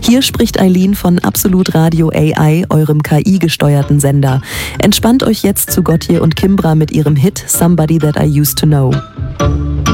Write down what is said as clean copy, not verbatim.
Hier spricht Eileen von Absolut Radio AI, eurem KI-gesteuerten Sender. Entspannt euch jetzt zu Gotye und Kimbra mit ihrem Hit Somebody That I Used to Know.